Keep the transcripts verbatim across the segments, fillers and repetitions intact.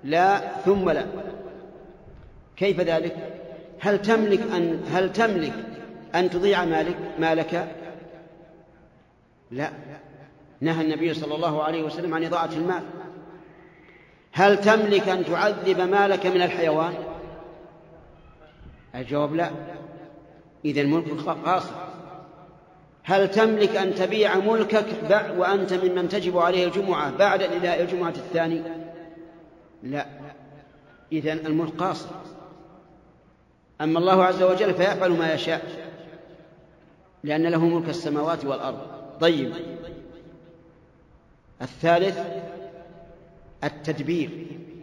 لا ثم لا. كيف ذلك؟ هل تملك أن هل تملك أن تضيع مالك مالك؟ لا، نهى النبي صلى الله عليه وسلم عن إضاعة المال. هل تملك أن تعذب مالك من الحيوان؟ الجواب لا، إذا الملك قاصر. هل تملك أن تبيع ملكك وأنت ممن تجب عليه الجمعة بعد إلى الجمعة الثاني؟ لا، إذا الملك قاصر. أما الله عز وجل فيفعل ما يشاء لأن له ملك السماوات والأرض. طيب، الثالث التدبير.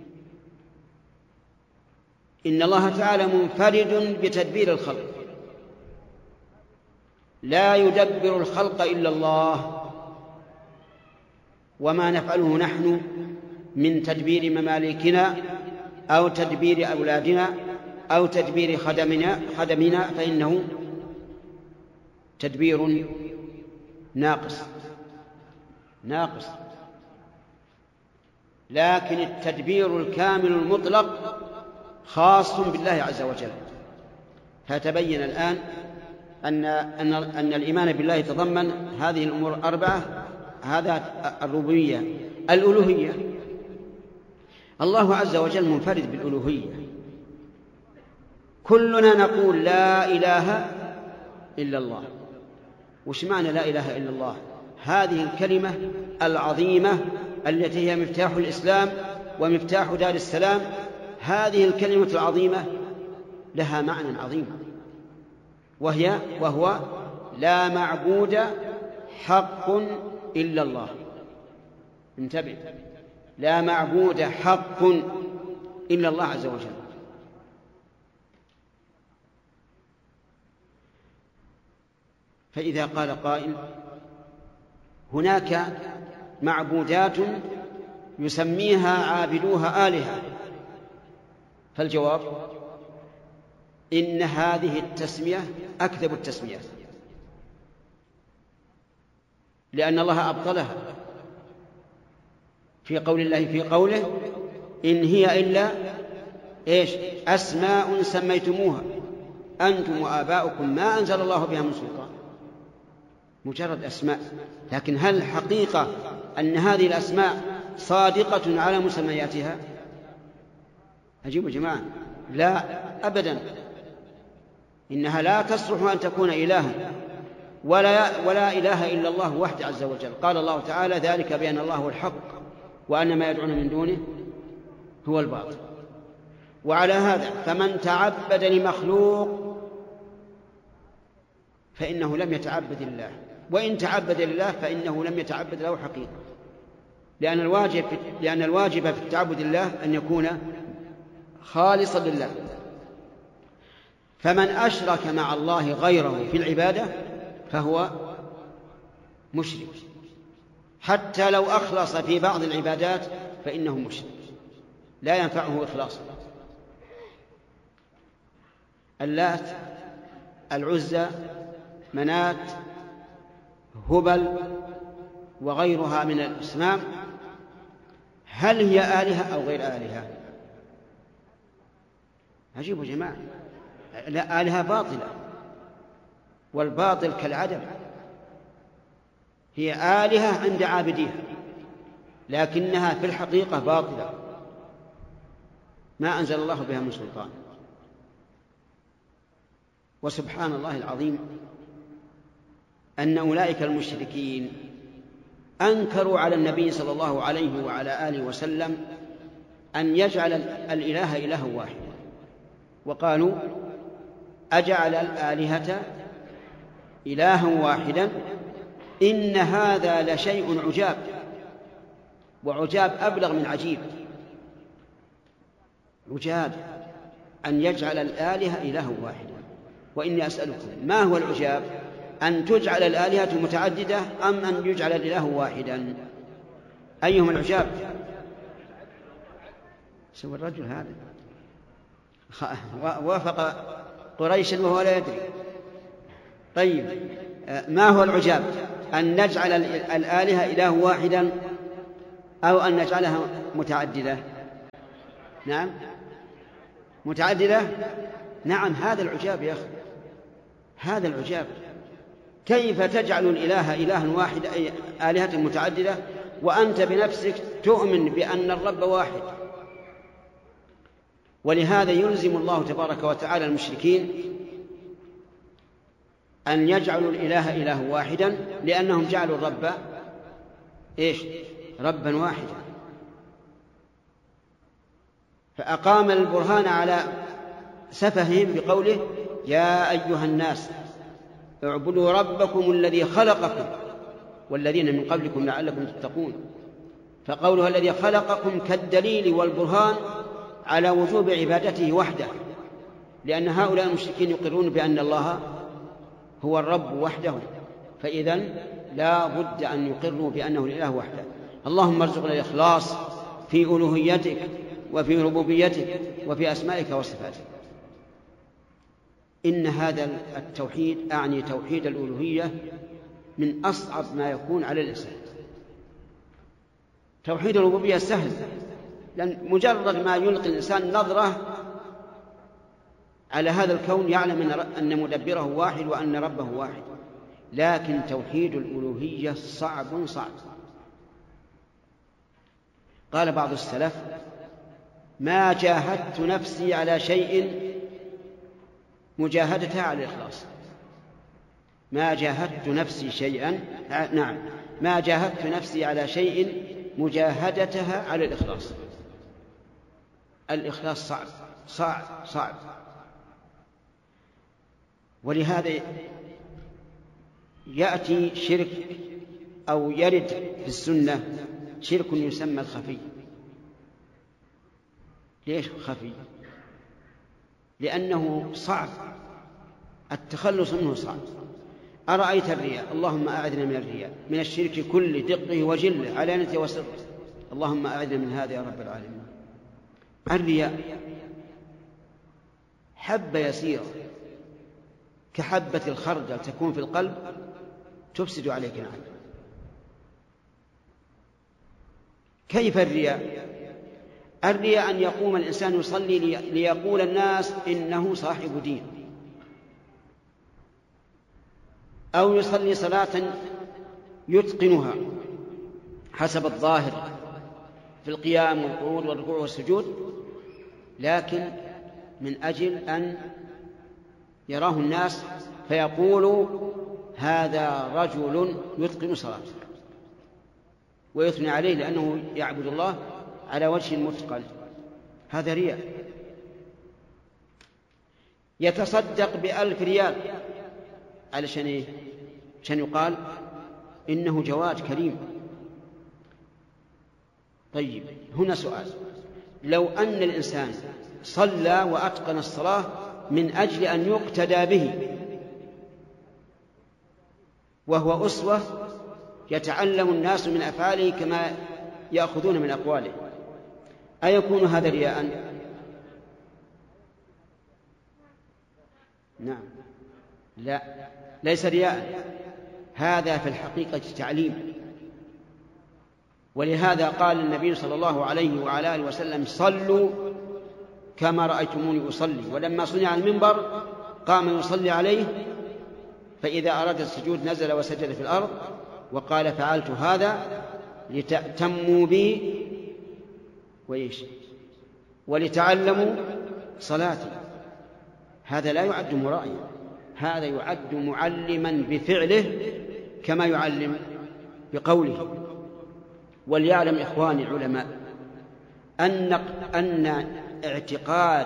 إن الله تعالى منفرد بتدبير الخلق، لا يدبر الخلق إلا الله. وما نفعله نحن من تدبير ممالكنا أو تدبير أولادنا أو تدبير خدمنا, خدمنا فإنه تدبير ناقص ناقص لكن التدبير الكامل المطلق خاص بالله عز وجل. فتبين الآن أن, أن, أن الإيمان بالله يتضمن هذه الأمور الأربعة. هذا الربوبية. الألوهية، الله عز وجل منفرد بالألوهية. كلنا نقول لا إله إلا الله. وش معنى لا إله إلا الله؟ هذه الكلمة العظيمة التي هي مفتاح الإسلام ومفتاح دار السلام، هذه الكلمة العظيمة لها معنى عظيم، وهي وهو لا معبود حق إلا الله. انتبه، لا معبود حق إلا الله عز وجل. فإذا قال قائل هناك معبودات يسميها عابدوها آلهة، فالجواب إن هذه التسمية أكذب التسمية، لأن الله أبطلها في قول الله في قوله إن هي إلا إيش؟ أسماء سميتموها أنتم وآباؤكم ما أنزل الله بها من سلطان. مجرد أسماء، لكن هل الحقيقة أن هذه الأسماء صادقة على مسمياتها؟ أجيبوا جماعة، لا أبدا. إنها لا تصلح أن تكون إلها، ولا, ولا إله إلا الله وحده عز وجل. قال الله تعالى ذلك بأن الله هو الحق وأن ما يدعون من دونه هو الباطل. وعلى هذا فمن تعبد لمخلوق فإنه لم يتعبد لله، وإن تعبد لله فإنه لم يتعبد له حقيقة، لأن الواجب لأن الواجب في التعبد لله أن يكون خالصا لله. فمن أشرك مع الله غيره في العبادة فهو مشرك، حتى لو أخلص في بعض العبادات فإنه مشرك، لا ينفعه إخلاصه. اللات، العزى، منات، هبل وغيرها من الأصنام، هل هي آلهة أو غير آلهة؟ عجيبوا جماعة، لا، آلهة باطلة، والباطل كالعدم. هي آلهة عند عابديها لكنها في الحقيقة باطلة ما أنزل الله بها من سلطان. وسبحان الله العظيم أن أولئك المشركين أنكروا على النبي صلى الله عليه وعلى آله وسلم أن يجعل الإله إله واحد، وقالوا أجعل الآلهة إلها واحدا إن هذا لشيء عجاب، وعجاب أبلغ من عجيب. عجاب أن يجعل الآلهة إله واحدا. وإني أسألكم ما هو العجاب؟ أن تجعل الآلهة متعددة أم أن يجعل الإله واحدا؟ أيهما العجاب؟ سوى الرجل هذا وافق قريشا وهو لا يدري. طيب، ما هو العجاب؟ أن نجعل الآلهة إله واحدا أو أن نجعلها متعددة؟ نعم متعددة. نعم هذا العجاب يا أخي، هذا العجاب. كيف تجعل الإله إلها واحد أي آلهة متعددة وأنت بنفسك تؤمن بأن الرب واحد؟ ولهذا يلزم الله تبارك وتعالى المشركين أن يجعلوا الإله إله واحدا، لأنهم جعلوا الرب إيش؟ ربا واحدا. فأقام البرهان على سفههم بقوله يا أيها الناس اعبدوا ربكم الذي خلقكم والذين من قبلكم لعلكم تتقون. فقولها الذي خلقكم كالدليل والبرهان على وجوب عبادته وحده، لأن هؤلاء المشركين يقرون بأن الله هو الرب وحده، فإذن لا بد أن يقروا بأنه الإله وحده. اللهم ارزقنا الإخلاص في ألوهيتك وفي ربوبيتك وفي أسمائك وصفاتك. إن هذا التوحيد، أعني توحيد الألوهية، من أصعب ما يكون على الإنسان. توحيد الربوبية سهل، لأن مجرد ما يلقي الإنسان نظرة على هذا الكون يعلم أن مدبره واحد وأن ربه واحد. لكن توحيد الألوهية صعب صعب. قال بعض السلف ما جاهدت نفسي على شيء مجاهدتها على الإخلاص. ما جاهدت نفسي شيئا نعم ما جاهدت نفسي على شيء مجاهدتها على الإخلاص. الإخلاص صعب صعب صعب. ولهذا يأتي شرك أو يرد في السنة شرك يسمى الخفي. ليش خفي؟ لأنه صعب التخلص منه، صعب. أرأيت الرياء؟ اللهم أعذنا من الرياء، من الشرك كله دقه وجله علانيته وسره، اللهم أعذنا من هذا يا رب العالمين. الرياء حبة يسيرة كحبة الخردل تكون في القلب تفسد عليك نعم. كيف الرياء؟ الرياء أن يقوم الإنسان يصلي ليقول الناس إنه صاحب دين، أو يصلي صلاة يتقنها حسب الظاهر في القيام والقعود والركوع والسجود، لكن من أجل أن يراه الناس فيقولوا هذا رجل يتقن صلاته، ويثني عليه لأنه يعبد الله على وجه متقن. هذا رياء. يتصدق بألف ريال علشان إيه؟ عشان يقال إنه جواد كريم. طيب هنا سؤال، لو أن الإنسان صلى وأتقن الصلاة من أجل أن يقتدى به وهو أسوة يتعلم الناس من أفعاله كما يأخذون من أقواله، أيكون هذا رياء؟ نعم لا، ليس رياء، هذا في الحقيقة تعليم. ولهذا قال النبي صلى الله عليه وعلى آله وسلم صلوا كما رأيتموني أصلي، ولما صنع المنبر قام يصلي عليه، فإذا أراد السجود نزل وسجد في الأرض وقال فعلت هذا لتأتموا بي وإيش ولتعلموا صلاتي. هذا لا يعد مرائيا، هذا يعد معلما بفعله كما يعلم بقوله. وليعلم إخواني العلماء أن أن اعتقاد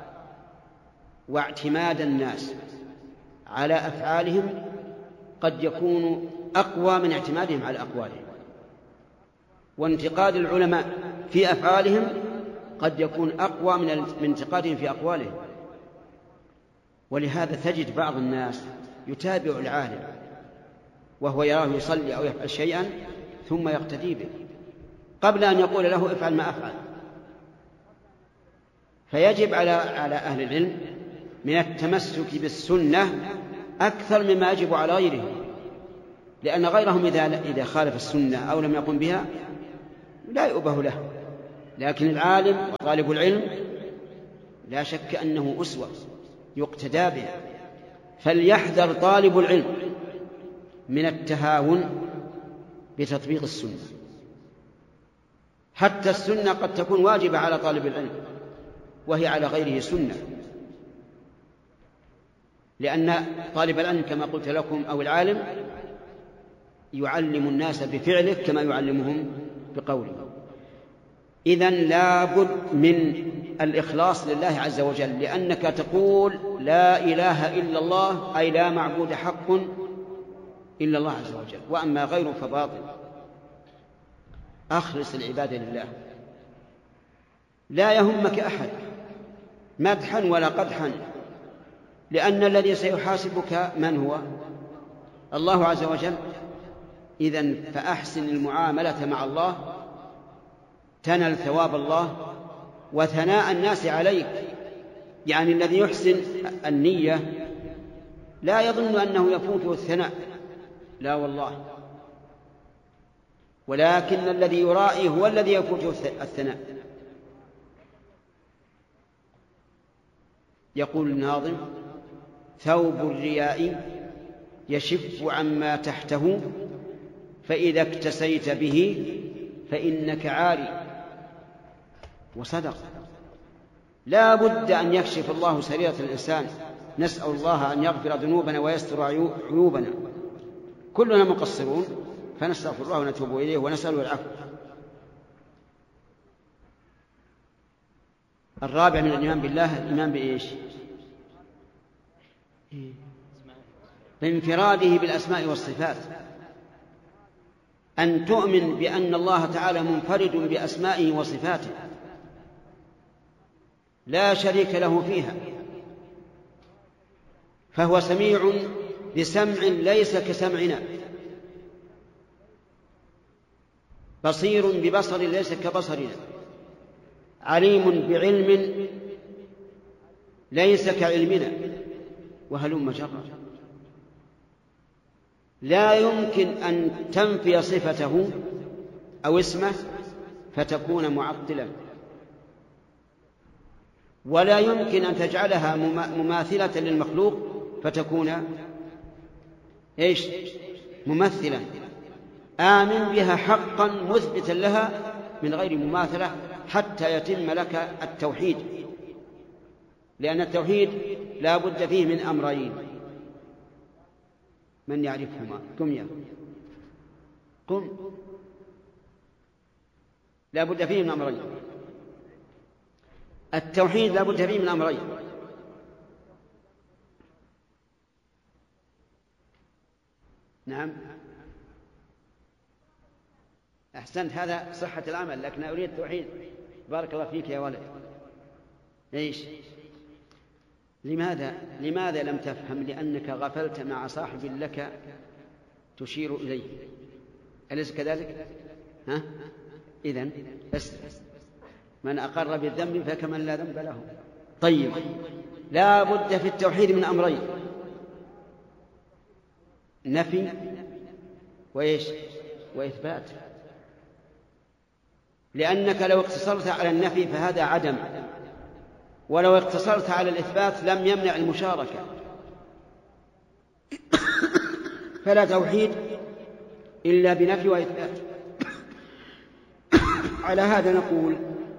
واعتماد الناس على أفعالهم قد يكون أقوى من اعتمادهم على أقوالهم، وانتقاد العلماء في أفعالهم قد يكون أقوى من انتقادهم في أقوالهم. ولهذا تجد بعض الناس يتابع العالم وهو يراه يصلي أو يفعل شيئا ثم يقتدي به قبل أن يقول له افعل ما أفعل. فيجب على على أهل العلم من التمسك بالسنة أكثر مما يجب على غيرهم، لأن غيرهم إذا إذا خالف السنة أو لم يقم بها لا يؤبه له، لكن العالم وطالب العلم لا شك أنه أسوة يقتدى بها. فليحذر طالب العلم من التهاون بتطبيق السنة. حتى السنة قد تكون واجبة على طالب العلم وهي على غيره سنة، لأن طالب العلم كما قلت لكم أو العالم يعلم الناس بفعله كما يعلمهم بقوله. إذن لا بد من الإخلاص لله عز وجل، لأنك تقول لا إله إلا الله أي لا معبود حق إلا الله عز وجل، وأما غيره فباطل. أخلص العبادة لله، لا يهمك أحد مدحا ولا قدحا، لأن الذي سيحاسبك من هو؟ الله عز وجل. إذن فأحسن المعاملة مع الله تنل ثواب الله وثناء الناس عليك. يعني الذي يحسن النية لا يظن أنه يفوته الثناء، لا والله، ولكن الذي يرائي هو الذي يفوته الثناء. يقول الناظم: ثوب الرياء يشف عما تحته، فإذا اكتسيت به فإنك عاري. وصدق، لا بد أن يكشف الله سريرة الإنسان. نسأل الله أن يغفر ذنوبنا ويستر عيوبنا. كلنا مقصرون، فنستغفر الله ونتوب إليه ونسأله العفو. الرابع من الإيمان بالله الإيمان بإيش؟ بانفراده بالأسماء والصفات. أن تؤمن بأن الله تعالى منفرد بأسمائه وصفاته لا شريك له فيها، فهو سميع بسمع ليس كسمعنا، بصير ببصر ليس كبصرنا، عليم بعلم ليس كعلمنا، وهلم جرا. لا يمكن أن تنفي صفته أو اسمه فتكون معطلا، ولا يمكن أن تجعلها مماثلة للمخلوق فتكون إيش؟ ممثلا. آمن بها حقا مثبتا لها من غير مماثلة حتى يتم لك التوحيد، لأن التوحيد لا بد فيه من أمرين. من يعرفهما؟ قم يا قم. لا بد فيه من أمرين. التوحيد لا بد فيه من أمرين: نعم أحسنت، هذا صحة العمل، لكن أريد التوحيد. بارك الله فيك يا ولد. إيش؟ لماذا لماذا لم تفهم؟ لأنك غفلت مع صاحب لك تشير إليه، أليس كذلك؟ ها؟ إذن بس من أقر بالذنب فكمن لا ذنب له. طيب، لا بد في التوحيد من أمرين: نفي وإيش؟ وإثبات. لأنك لو اقتصرت على النفي فهذا عدم، ولو اقتصرت على الإثبات لم يمنع المشاركة. فلا توحيد إلا بنفي وإثبات. على هذا نقول: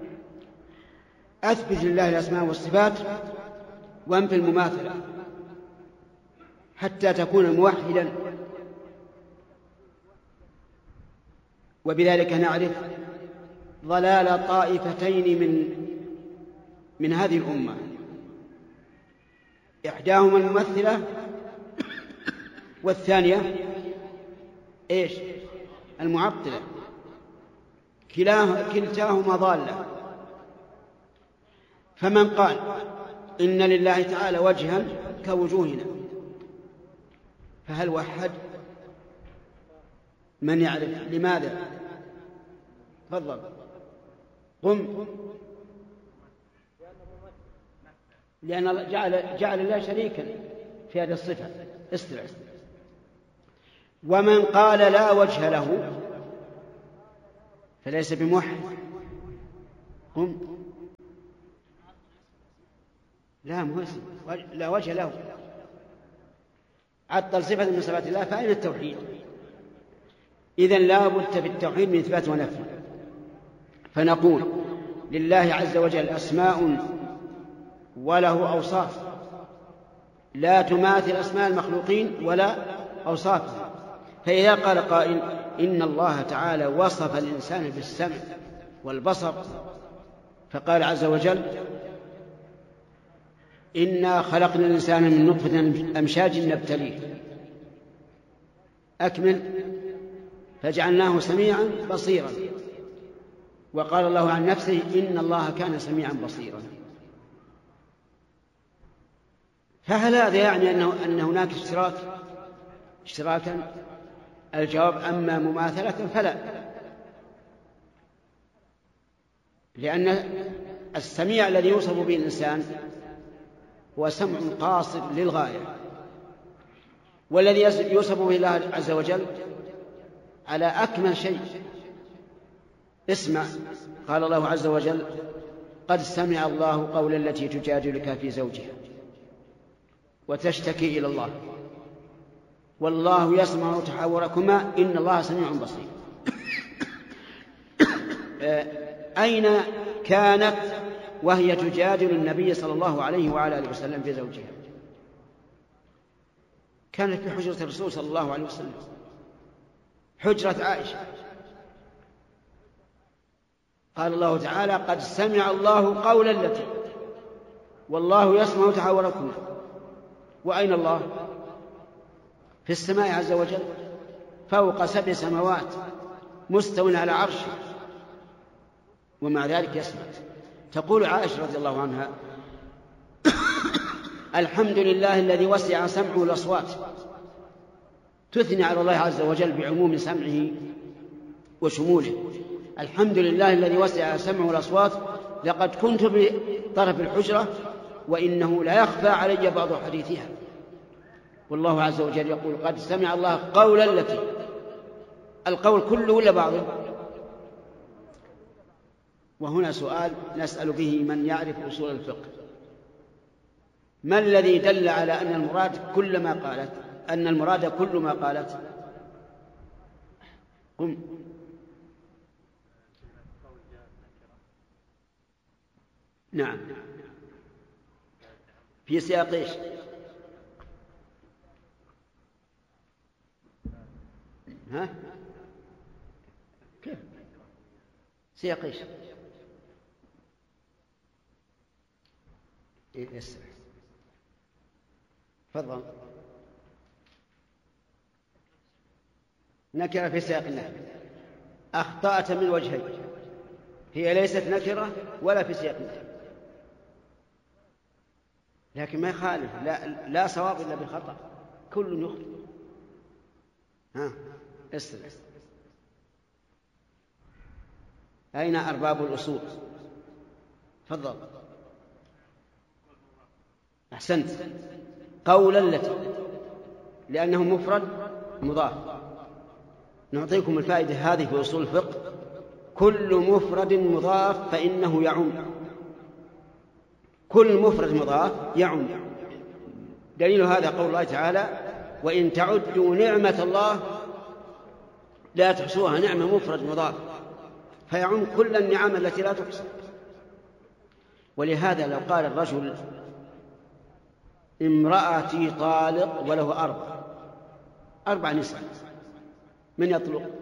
أثبت لله الأسماء والصفات وانفي المماثلة حتى تكون موحدا. وبذلك نعرف ضلال طائفتين من من هذه الأمة: إحداهما الممثلة، والثانية إيش؟ المعطلة. كلتاهما ضالة. فمن قال إن لله تعالى وجها كوجوهنا فهل وحد؟ من يعرف؟ لماذا؟ تفضل قم. لأن جعل, جعل الله شريكا في هذه الصفة. استرع. ومن قال لا وجه له فليس بموحد. قم. لا مو اسم، لا وجه له. عطل صفة من صفات الله، فأين التوحيد؟ إذن لا بد في التوحيد من إثبات ونفي. فنقول لله عز وجل أسماء وله أوصاف لا تماثل أسماء المخلوقين ولا أوصافهم. فإذا قال قائل إن الله تعالى وصف الإنسان بالسمع والبصر، فقال عز وجل إنا خلقنا الإنسان من نطفة أمشاج نبتليه، أكمل، فجعلناه سميعا بصيرا. وقال الله عن نفسه إن الله كان سميعا بصيرا. فهل هذا يعني أنه أن هناك اشتراك اشتراكا؟ الجواب أما مماثلة فلا، لأن السميع الذي يوصف به الإنسان هو سمع قاصر للغاية، والذي يوصف به الله عز وجل على أكمل شيء. اسمع، قال الله عز وجل قد سمع الله قول التي تجادلك في زوجها وتشتكي إلى الله والله يسمع تحاوركما إن الله سميع بصير. أين كانت وهي تجادل النبي صلى الله عليه وعلى آله وسلم في زوجها؟ كانت في حجرة الرسول صلى الله عليه وسلم، حجرة عائشة. قال الله تعالى قد سمع الله قول التي والله يسمع تحاوركما. وأين الله؟ في السماء عز وجل، فوق سبع سماوات، مستو على عرشه، ومع ذلك يسمع. تقول عائشة رضي الله عنها الحمد لله الذي وسع سمعه الأصوات، تثني على الله عز وجل بعموم سمعه وشموله. الحمد لله الذي وسع سمعه الأصوات، لقد كنت بطرف الحجرة وإنه لا يخفى علي بعض حديثها. والله عز وجل يقول قد سمع الله قول التي، القول كله ولا بعضه؟ وهنا سؤال نسأل به من يعرف أصول الفقه: ما الذي دل على أن المراد كل ما قالت أن المراد كل ما قالت؟ قم. نعم، في سياق ايش؟ ها؟ كيف؟ سياق ايش؟ يسر. تفضل. نكرة في سياق النهي. أخطأت من وجهين، هي ليست نكرة ولا في سياق النهي، لكن ما يخالف، لا, لا صواب إلا بخطأ، كل يخطئ. ها اسر. أين أرباب الأصول؟ تفضل. أحسنت. قول التي، لأنه مفرد مضاف. نعطيكم الفائدة هذه في أصول الفقه: كل مفرد مضاف فإنه يعم. كل مفرد مضاف يعم. دليل هذا قول الله تعالى وإن تعدوا نعمة الله لا تحصوها. نعمة مفرد مضاف فيعم كل النعم التي لا تحصى. ولهذا لو قال الرجل امرأتي طالق وله أربع أربع نساء، من يطلق؟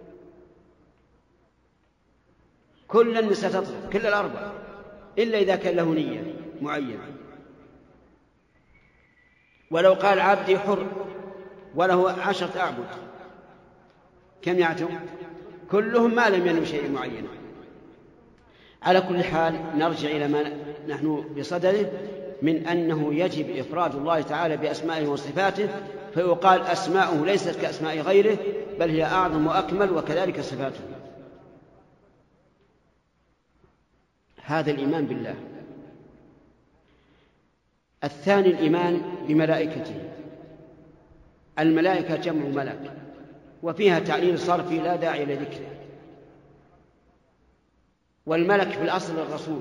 كل النساء تطلق، كل الأربع، إلا إذا كان له نية معينة. ولو قال عبدي حر وله عشرة أعبد، كم يعتم؟ كلهم ما لم ينم شيء معين. على كل حال نرجع إلى ما نحن بصدده من أنه يجب إفراد الله تعالى بأسمائه وصفاته، فيقال أسماؤه ليست كأسماء غيره بل هي أعظم وأكمل، وكذلك صفاته. هذا الإيمان بالله. الثاني الإيمان بملائكته. الملائكة جمع ملك، وفيها تعليل صرفي لا داعي لذكره. والملك في الأصل الرسول.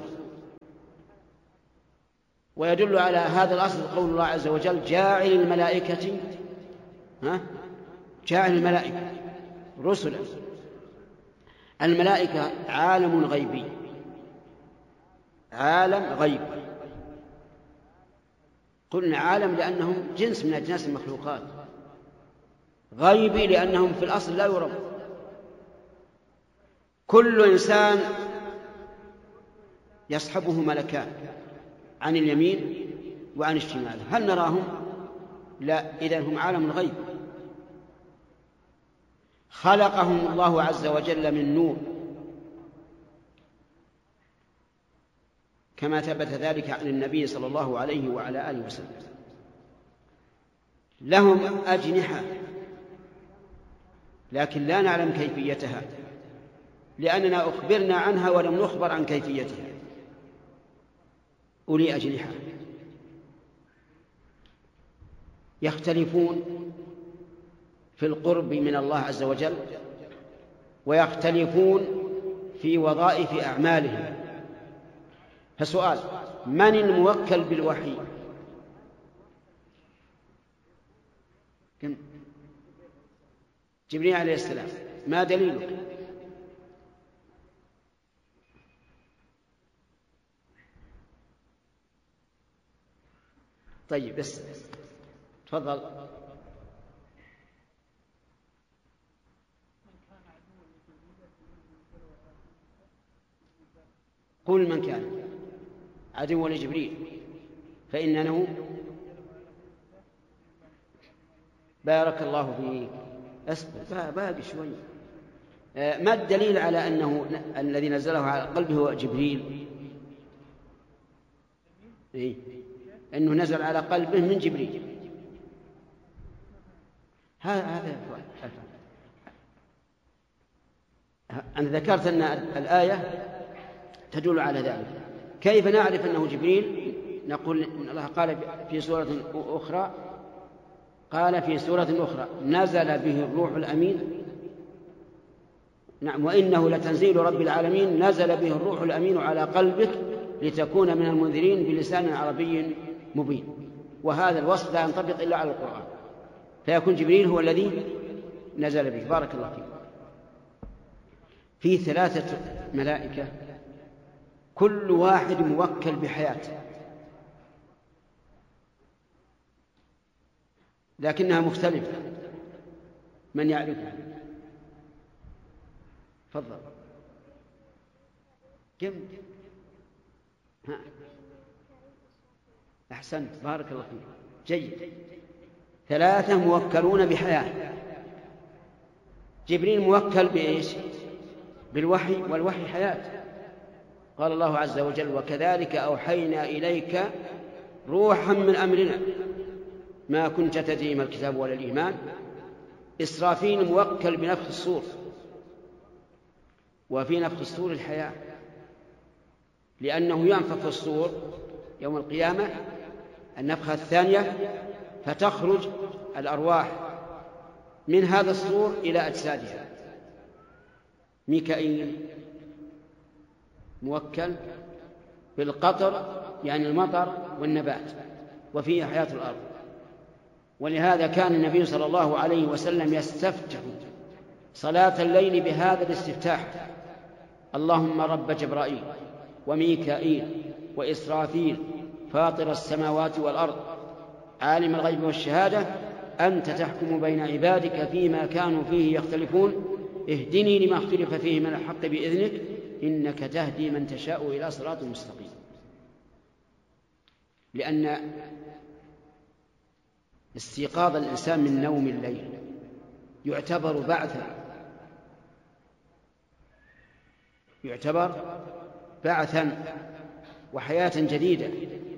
ويدل على هذا الأصل قول الله عز وجل جاعل الملائكة ها جاعل الملائكة رسلا. الملائكة عالم غيبي، عالم غيب. قلنا عالم لأنهم جنس من أجناس المخلوقات، غيبي لأنهم في الأصل لا يرون. كل إنسان يصحبه ملكان عن اليمين وعن الشمال، هل نراهم؟ لا، إذن هم عالم الغيب. خلقهم الله عز وجل من نور كما ثبت ذلك عن النبي صلى الله عليه وعلى آله وسلم. لهم أجنحة لكن لا نعلم كيفيتها، لأننا أخبرنا عنها ولم نخبر عن كيفيتها. أولي أجنحة يختلفون في القرب من الله عز وجل، ويختلفون في وظائف أعمالهم. فسؤال: من الموكل بالوحي؟ جبريل عليه السلام. ما دليلك؟ طيب بس تفضل. قل من كان عدو لجبريل فإنه بارك الله فيك. أصبر باقي شوي. ما الدليل على أنه الذي نزله على قلبه هو جبريل؟ إيه؟ أنه نزل على قلبه من جبريل. هذا هذا أنا ذكرت أن الآية تدل على ذلك. كيف نعرف أنه جبريل؟ نقول إن الله قال في سورة أخرى قال في سورة أخرى نزل به الروح الأمين. نعم، وإنه لتنزيل رب العالمين نزل به الروح الأمين على قلبك لتكون من المنذرين بلسان عربي مبين. وهذا الوصف لا ينطبق إلا على القرآن، فيكون جبريل هو الذي نزل به. بارك الله فيك. في ثلاثة ملائكة كل واحد موكل بحياته، لكنها مختلفة. من يعرفها؟ تفضل. كم؟ ها. أحسنت، بارك الله فيك. جيد. ثلاثة موكلون بحياة. جبريل موكل بإيش؟ بالوحي، والوحي حياة. قال الله عز وجل وكذلك أوحينا إليك روحا من أمرنا ما كنت تدري ما الكتاب ولا الإيمان. إسرافيل موكل بنفخ الصور، وفي نفخ الصور الحياة، لأنه ينفخ الصور يوم القيامة النفخة الثانية فتخرج الأرواح من هذا الصور إلى أجسادها. ميكائيل موكل بالقطر يعني المطر والنبات، وفيه حياة الأرض. ولهذا كان النبي صلى الله عليه وسلم يستفتح صلاة الليل بهذا الاستفتاح: اللهم رب جبرائيل وميكائيل وإسرافيل فاطر السماوات والأرض عالم الغيب والشهادة أنت تحكم بين عبادك فيما كانوا فيه يختلفون اهدني لما اختلف فيه من الحق بإذنك إنك تهدي من تشاء إلى صراط مستقيم. لأن استيقاظ الإنسان من نوم الليل يعتبر بعثا، يعتبر بعثا وحياة جديدة.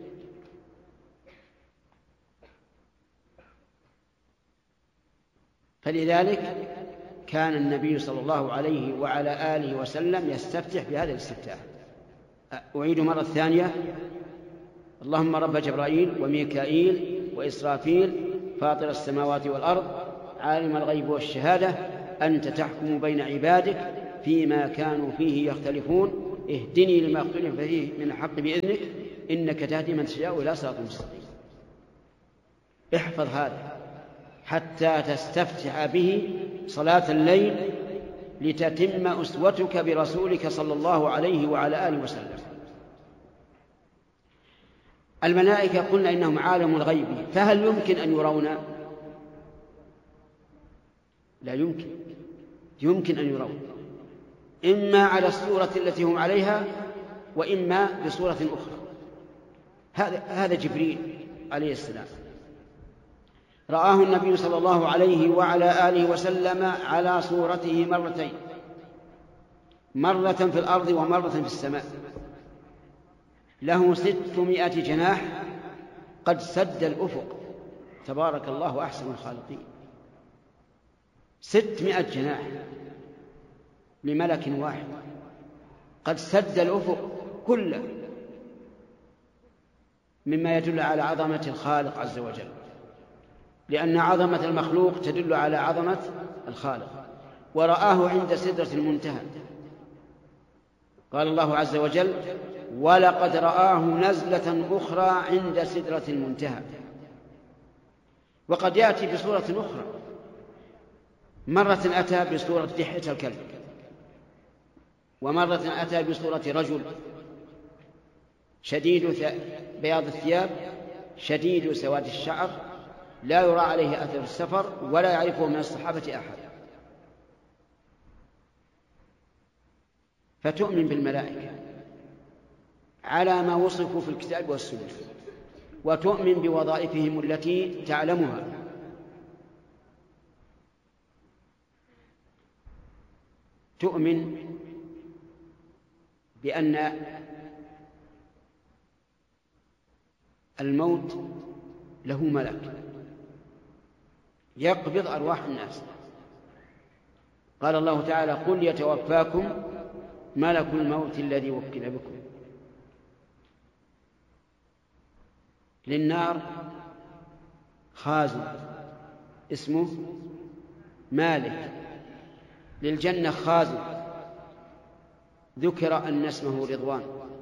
فلذلك كان النبي صلى الله عليه وعلى آله وسلم يستفتح بهذا الاستفتاح. أعيد مرة ثانية: اللهم رب جبرائيل وميكائيل وإسرافيل فاطر السماوات والأرض عالم الغيب والشهادة أنت تحكم بين عبادك فيما كانوا فيه يختلفون اهدني لما اختلف فيه من الحق بإذنك إنك تهدي من تشاء إلى صراط مستقيم. احفظ هذا حتى تستفتح به صلاة الليل لتتم أسوتك برسولك صلى الله عليه وعلى آله وسلم. الملائكة قلنا إنهم عالم الغيب، فهل يمكن أن يرون؟ لا يمكن. يمكن أن يرون إما على الصورة التي هم عليها وإما بصورة أخرى. هذا هذا جبريل عليه السلام رآه النبي صلى الله عليه وعلى آله وسلم على صورته مرتين، مرة في الأرض ومرة في السماء، له ستمائة جناح قد سد الأفق، تبارك الله أحسن الخالقين. ستمائة جناح لملك واحد قد سد الأفق كله، مما يدل على عظمة الخالق عز وجل، لأن عظمة المخلوق تدل على عظمة الخالق. ورآه عند سدرة المنتهى، قال الله عز وجل ولقد رآه نزلة أخرى عند سدرة المنتهى. وقد يأتي بصورة أخرى، مرة أتى بصورة دحية الكلب، ومرة أتى بصورة رجل شديد بياض الثياب شديد سواد الشعر، لا يرى عليه أثر السفر ولا يعرفه من الصحابة أحد. فتؤمن بالملائكة على ما وصفوا في الكتاب والسنة، وتؤمن بوظائفهم التي تعلمها. تؤمن بأن الموت له ملك يقبض أرواح الناس. قال الله تعالى قل يتوفاكم ملك الموت الذي وكل بكم. للنار خازن اسمه مالك، للجنة خازن ذكر أن اسمه رضوان.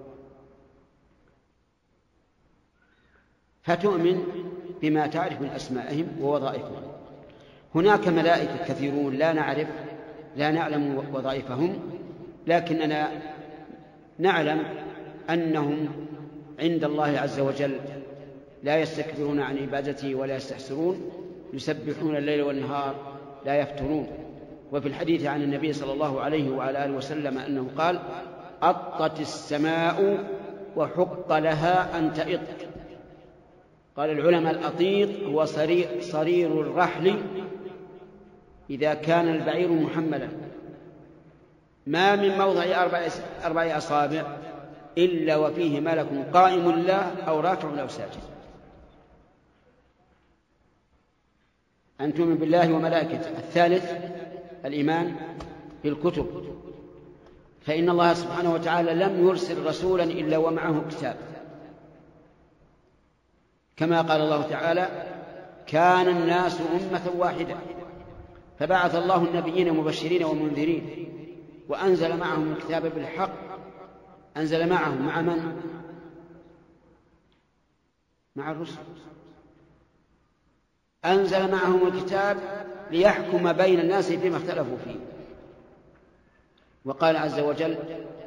فتؤمن بما تعرف من أسمائهم ووظائفهم. هناك ملائكة كثيرون لا نعرف لا نعلم وظائفهم، لكننا نعلم أنهم عند الله عز وجل لا يستكبرون عن عبادته ولا يستحسرون، يسبحون الليل والنهار لا يفترون. وفي الحديث عن النبي صلى الله عليه وعلى آله وسلم أنه قال أطت السماء وحق لها أن تئط. قال العلماء الأطيط هو صرير, صرير الرحل إذا كان البعير محملا، ما من موضع أربع, أربع أصابع إلا وفيه ملك قائم له أو راكع أو ساجد. أن تؤمن بالله وملائكته. الثالث الإيمان بالكتب، فإن الله سبحانه وتعالى لم يرسل رسولا إلا ومعه كتاب، كما قال الله تعالى كان الناس أمة واحدة فبعث الله النبيين مبشرين ومنذرين وأنزل معهم الكتاب بالحق. أنزل معهم مع من؟ مع الرسل. أنزل معهم الكتاب ليحكم بين الناس فيما اختلفوا فيه. وقال عز وجل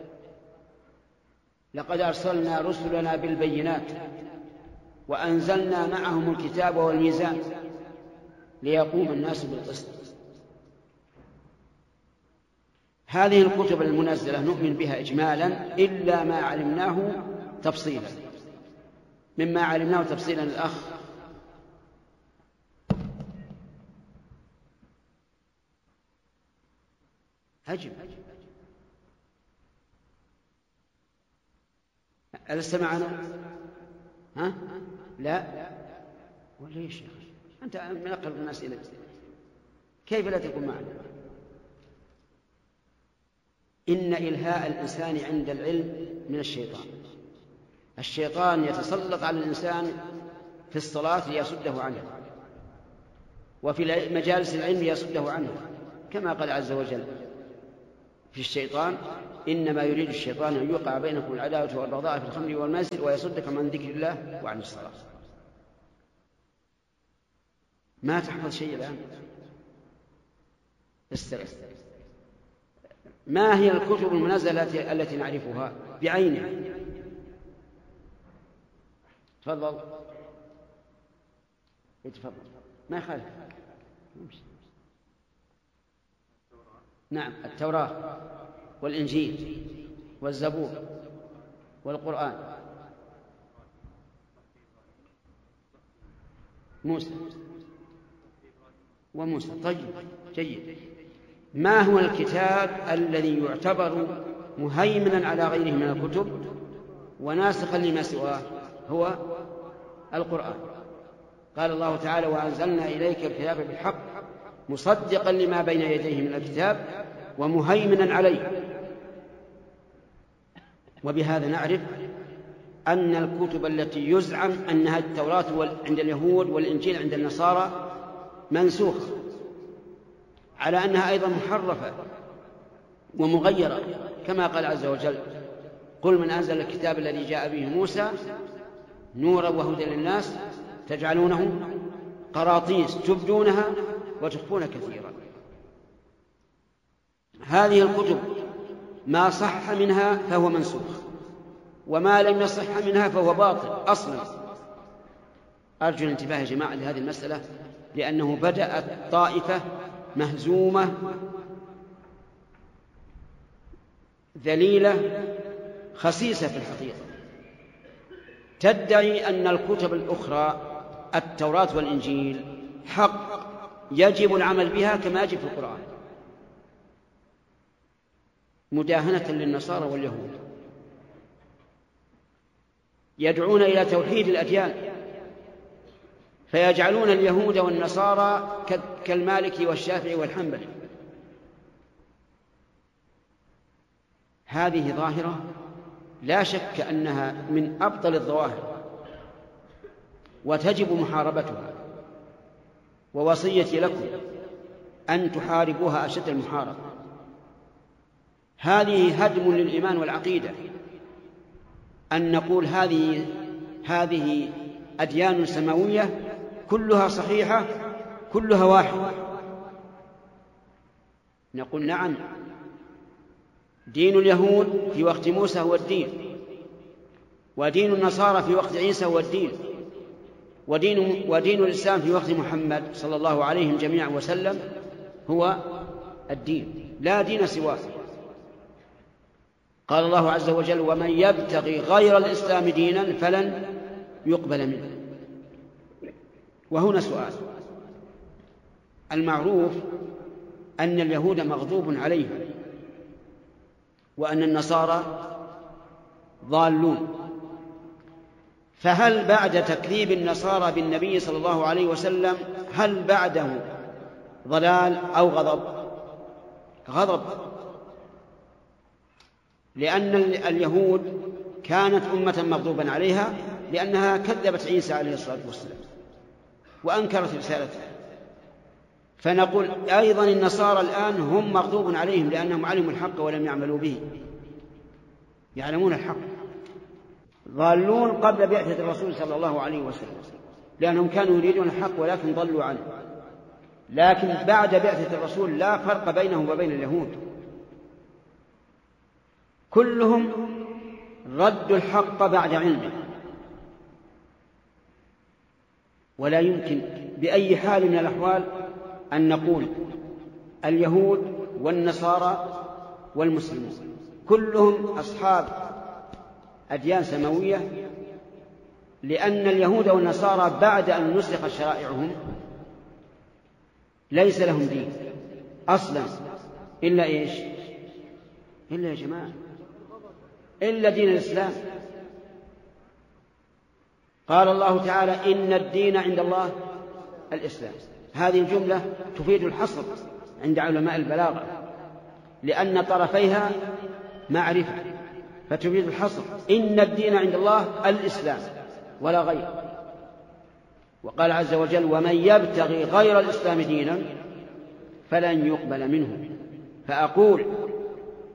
لقد أرسلنا رسلنا بالبينات وأنزلنا معهم الكتاب والميزان ليقوم الناس بالقسط. هذه الكتب المنزلة نؤمن بها إجمالا إلا ما علمناه تفصيلا. مما علمناه تفصيلا الأخ هجم ألست معنا؟ ها؟ لا وليش يا أخي أنت من أقرب الناس إليك، كيف لا تكون معنا؟ إن إلهاء الإنسان عند العلم من الشيطان. الشيطان يتسلط على الإنسان في الصلاة ليصده عنه، وفي مجالس العلم ليصده عنه، كما قال عز وجل في الشيطان إنما يريد الشيطان أن يوقع بينكم العداوة والبغضاء في الخمر والميسر ويصدكم عن ذكر الله وعن الصلاة. ما تحفظ شيء الآن. استرس. ما هي الكتب المنزلة التي نعرفها بعينها؟ تفضل. يتفضل ما يخالف. نعم، التوراة والإنجيل والزبور والقرآن. موسى وموسى. طيب جيد. ما هو الكتاب الذي يعتبر مهيمنا على غيره من الكتب وناسخا لما سواه؟ هو القرآن. قال الله تعالى: وأنزلنا إليك الكتاب بالحق مصدقا لما بين يديه من الكتاب ومهيمنا عليه. وبهذا نعرف أن الكتب التي يزعم أنها التوراة عند اليهود والإنجيل عند النصارى منسوخة، على أنها أيضا محرفة ومغيرة، كما قال عز وجل: قل من أنزل الكتاب الذي جاء به موسى نورا وهدى للناس تجعلونه قراطيس تبدونها وتخفون كثيرا. هذه الكتب ما صح منها فهو منسوخ، وما لم يصح منها فهو باطل أصلا. أرجو الانتباه يا جماعة لهذه المسألة، لأنه بدأت طائفة مهزومة ذليلة خسيسة في الحقيقة تدعي أن الكتب الأخرى التوراة والإنجيل حق يجب العمل بها كما يجب في القرآن، مداهنة للنصارى واليهود. يدعون إلى توحيد الأديان، فيجعلون اليهود والنصارى كالمالكي والشافعي والحنبلي. هذه ظاهرة لا شك أنها من أبطل الظواهر وتجب محاربتها، ووصيتي لكم أن تحاربوها أشد المحاربة. هذه هدم للإيمان والعقيدة أن نقول هذه هذه أديان سماوية كلها صحيحة كلها واحدة. نقول نعم، دين اليهود في وقت موسى هو الدين، ودين النصارى في وقت عيسى هو الدين، ودين, ودين الإسلام في وقت محمد صلى الله عليه جميعا وسلم هو الدين، لا دين سواه. قال الله عز وجل: ومن يبتغي غير الإسلام دينا فلن يقبل منه. وهنا سؤال. المعروف أن اليهود مغضوب عليهم وأن النصارى ضالون، فهل بعد تكذيب النصارى بالنبي صلى الله عليه وسلم هل بعده ضلال أو غضب؟ غضب، لأن اليهود كانت أمة مغضوبا عليها لأنها كذبت عيسى عليه الصلاة والسلام وأنكرت رسالته. فنقول أيضا النصارى الآن هم مغضوب عليهم لأنهم علموا الحق ولم يعملوا به، يعلمون الحق. ضالون قبل بعثة الرسول صلى الله عليه وسلم لأنهم كانوا يريدون الحق ولكن ضلوا عنه، لكن بعد بعثة الرسول لا فرق بينهم وبين اليهود، كلهم ردوا الحق بعد علمه. ولا يمكن بأي حال من الأحوال أن نقول اليهود والنصارى والمسلمون كلهم أصحاب أديان سماوية، لأن اليهود والنصارى بعد أن نسخ شرائعهم ليس لهم دين أصلا إلا إيش؟ إلا يا جماعة إلا دين الإسلام. قال الله تعالى: إن الدين عند الله الإسلام. هذه الجملة تفيد الحصر عند علماء البلاغة، لأن طرفيها معرفة، فتفيد الحصر. إن الدين عند الله الإسلام ولا غير. وقال عز وجل: ومن يبتغي غير الإسلام دينا فلن يقبل منه. فأقول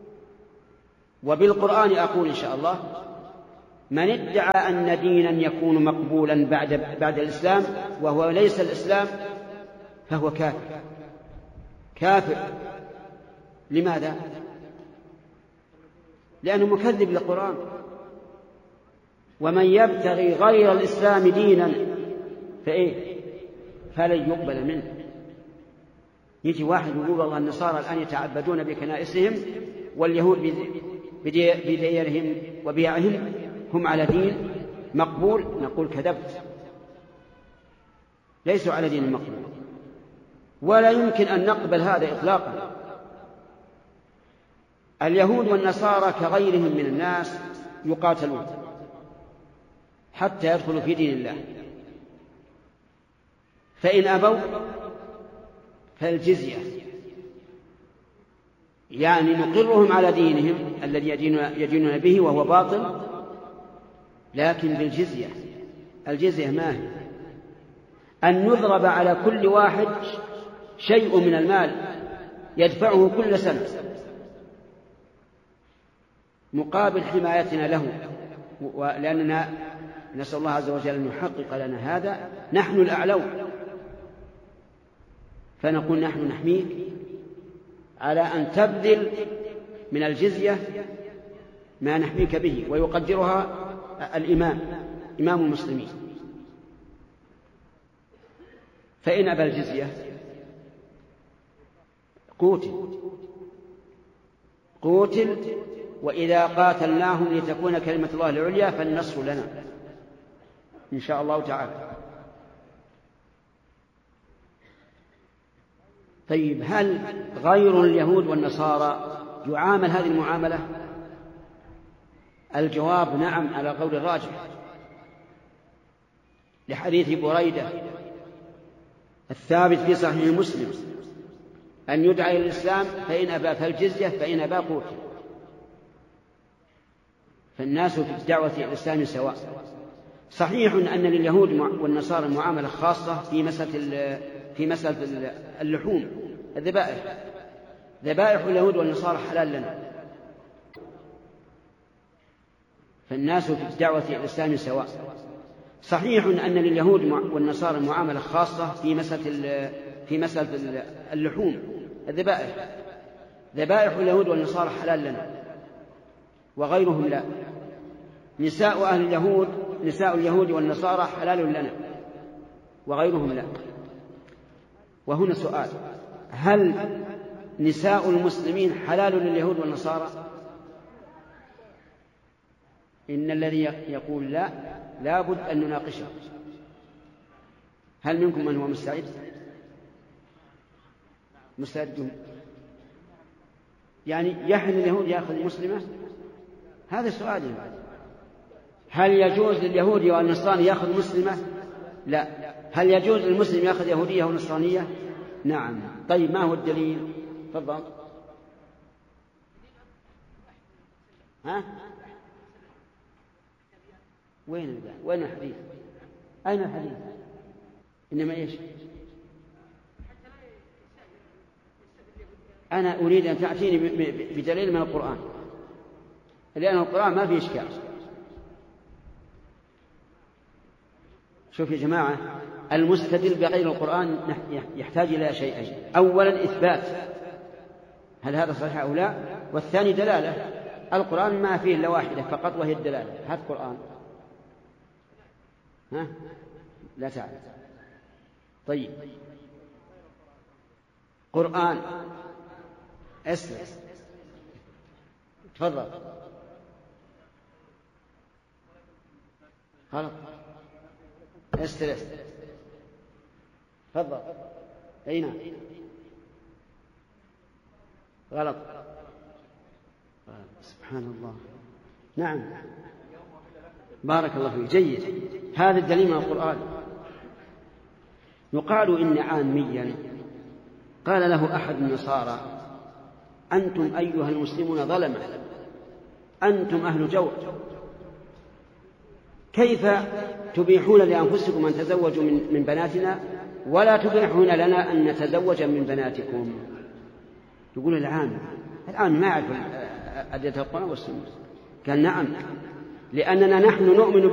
وبالقرآن أقول إن شاء الله: من ادعى أن دينا يكون مقبولا بعد, بعد الإسلام وهو ليس الإسلام فهو كافر. كافر. لماذا؟ لأنه مكذب للقرآن. ومن يبتغي غير الإسلام دينا فإيه؟ فلن يقبل منه. يجي واحد يقول: والله النصارى الآن يتعبدون بكنائسهم واليهود بديارهم وبيعهم هم على دين مقبول. نقول: كذبت، ليسوا على دين مقبول، ولا يمكن أن نقبل هذا إطلاقا. اليهود والنصارى كغيرهم من الناس يقاتلون حتى يدخلوا في دين الله، فإن أبوا فالجزية، يعني نقرهم على دينهم الذي يدينون به وهو باطل، لكن بالجزية. الجزية ما هي؟ أن يضرب على كل واحد شيء من المال يدفعه كل سنة مقابل حمايتنا له، ولأننا نسأل الله عز وجل أن يحقق لنا هذا. نحن الأعلون، فنقول: نحن نحميك على أن تبذل من الجزية ما نحميك به. ويقدرها الإمام إمام المسلمين. فإن أبى الجزية قوتل قوتل وإذا قاتلناهم لتكون كلمة الله العليا فالنصر لنا إن شاء الله تعالى. طيب، هل غير اليهود والنصارى يعامل هذه المعاملة؟ الجواب: نعم، على قول الراجح، لحديث بريدة الثابت في صحيح مسلم: أن يدعى إلى الإسلام فإن أبى فالجزية، فإن أبى قوتل. فالناس في الدعوة إلى الإسلام سواء. صحيح أن لليهود والنصارى معاملة خاصة في مسألة في مسألة اللحوم، الذبائح. ذبائح اليهود والنصارى حلال لنا، فالناس في الدعوة إلى الإسلام سواء. صحيح أن لليهود والنصارى معاملة خاصة في مسألة في مسألة اللحوم، الذبائح. ذبائح اليهود والنصارى حلال لنا وغيرهم لا. نساء أهل اليهود نساء اليهود والنصارى حلال لنا وغيرهم لا. وهنا سؤال: هل نساء المسلمين حلال لليهود والنصارى؟ إن الذي يقول لا لا بد أن نناقشه. هل منكم من هو مستعد؟ مستعد يعني يحل اليهود يأخذ مسلمة؟ هذا سؤال. هل يجوز لليهود والنصراني يأخذ مسلمة؟ لا. هل يجوز للمسلم يأخذ يهودية ونصرانية؟ نعم. طيب، ما هو الدليل؟ تفضل. ها؟ وين الباب؟ وين الحديث؟ أين الحديث؟ إنما إيش؟ أنا أريد أن تأتيني بدليل من القرآن، لأن القرآن ما فيه إشكال. شوف يا جماعة، المستدل بغير القرآن يحتاج إلى شيئين: أولا إثبات هل هذا صحيح أو لا، والثاني دلالة. القرآن ما فيه إلا واحدة فقط وهي الدلالة. هات قرآن. ها؟ لا تعرف. طيب، قرآن اسمع، تفضل. غلط. استرس. تفضل. أين؟ غلط. سبحان الله. نعم، بارك الله فيك. جيد، هذا الدليل من القرآن. يقال إن عاميا قال له أحد النصارى: أنتم أيها المسلمون ظلمة، أنتم أهل جور، كيف تبيحون لأنفسكم أن تزوجوا من بناتنا ولا تبيحون لنا أن نتزوج من بناتكم؟ يقول العام الآن ما يعرف أدلة القرآن والسنة؟ قال نعم، لأننا نحن نؤمن